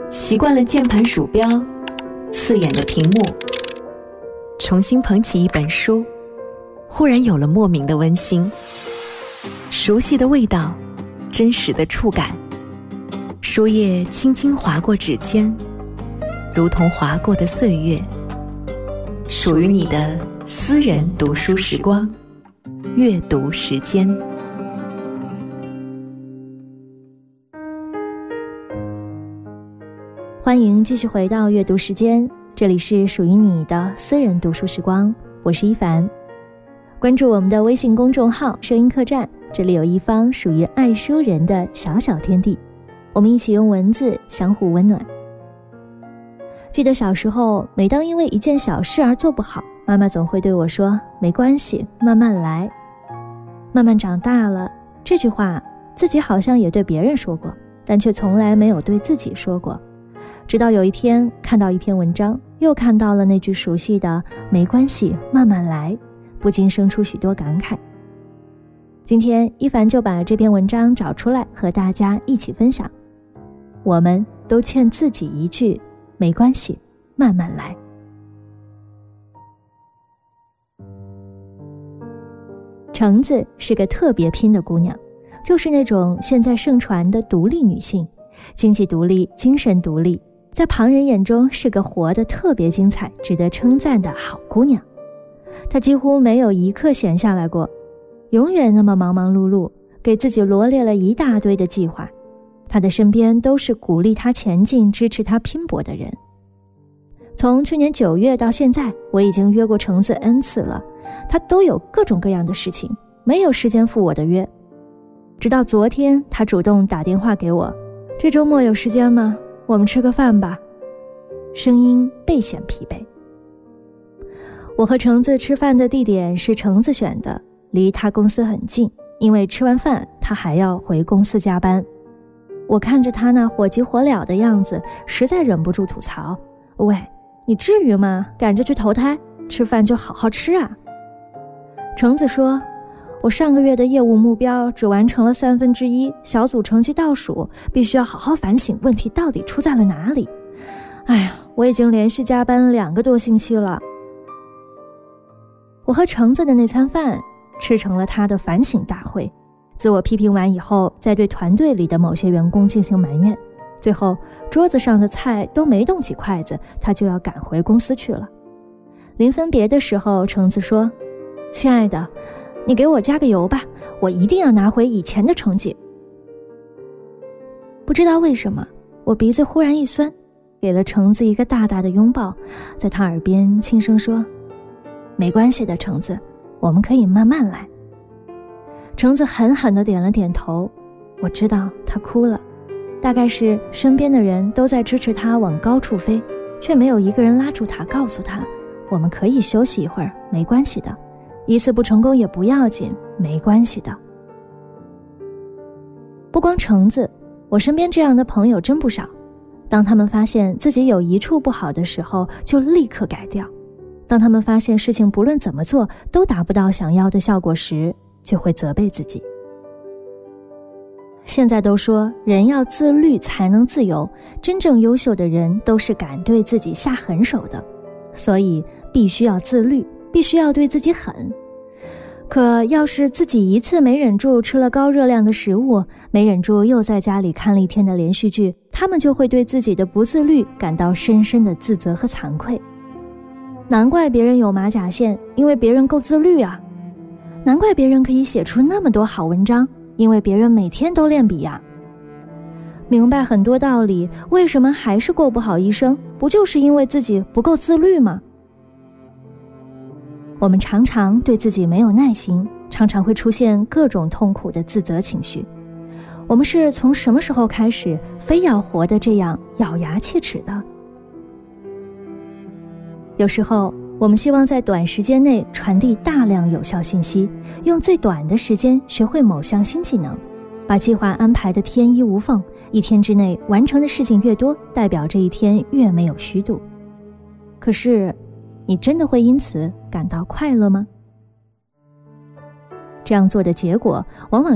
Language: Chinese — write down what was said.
习惯了键盘鼠标，刺眼的屏幕，重新捧起一本书，忽然有了莫名的温馨。熟悉的味道，真实的触感，书页轻轻划过指尖，如同划过的岁月，属于你的私人读书时光，阅读时间。 欢迎继续回到阅读时间，这里是属于你的私人读书时光，我是一凡。关注我们的微信公众号声音客栈，这里有一方属于爱书人的小小天地，我们一起用文字相互温暖。记得小时候，每当因为一件小事而做不好，妈妈总会对我说，没关系，慢慢来。慢慢长大了，这句话自己好像也对别人说过，但却从来没有对自己说过。直到有一天看到一篇文章，又看到了那句熟悉的没关系慢慢来，不禁生出许多感慨。今天一凡就把这篇文章找出来和大家一起分享。我们都欠自己一句没关系慢慢来。橙子是个特别拼的姑娘，就是那种现在盛传的独立女性，经济独立，精神独立，在旁人眼中是个活得特别精彩，值得称赞的好姑娘。她几乎没有一刻闲下来过，永远那么忙忙碌碌，给自己罗列了一大堆的计划。她的身边都是鼓励她前进，支持她拼搏的人。从去年9月到现在，我已经约过橙子 N 次了，她都有各种各样的事情，没有时间赴我的约。直到昨天，她主动打电话给我，这周末有时间吗？我们吃个饭吧。声音倍显疲惫。我和橙子吃饭的地点是橙子选的，离他公司很近，因为吃完饭他还要回公司加班。我看着他那火急火燎的样子，实在忍不住吐槽，喂，你至于吗？赶着去投胎，吃饭就好好吃啊。橙子说，我上个月的业务目标只完成了1/3，小组成绩倒数，必须要好好反省问题到底出在了哪里。哎呀，我已经连续加班2个多星期了。我和橙子的那餐饭吃成了他的反省大会，自我批评完以后，再对团队里的某些员工进行埋怨，最后桌子上的菜都没动几筷子，他就要赶回公司去了。临分别的时候，橙子说，亲爱的，你给我加个油吧，我一定要拿回以前的成绩。不知道为什么，我鼻子忽然一酸，给了橙子一个大大的拥抱，在他耳边轻声说，没关系的，橙子，我们可以慢慢来。橙子狠狠地点了点头，我知道他哭了，大概是身边的人都在支持他往高处飞，却没有一个人拉住他，告诉他，我们可以休息一会儿，没关系的，一次不成功也不要紧，没关系的。不光橙子，我身边这样的朋友真不少，当他们发现自己有一处不好的时候，就立刻改掉。当他们发现事情不论怎么做都达不到想要的效果时，就会责备自己。现在都说人要自律才能自由，真正优秀的人都是敢对自己下狠手的，所以必须要自律，必须要对自己狠。可要是自己一次没忍住吃了高热量的食物，没忍住又在家里看了一天的连续剧，他们就会对自己的不自律感到深深的自责和惭愧。难怪别人有马甲线，因为别人够自律啊。难怪别人可以写出那么多好文章，因为别人每天都练笔啊。明白很多道理，为什么还是过不好一生？不就是因为自己不够自律吗？我们常常对自己没有耐心，常常会出现各种痛苦的自责情绪。我们是从什么时候开始非要活得这样咬牙切齿的？有时候我们希望在短时间内传递大量有效信息，用最短的时间学会某项新技能，把计划安排得天衣无缝，一天之内完成的事情越多，代表这一天越没有虚度。可是你真的会因此感到快乐吗？这样做的结果往往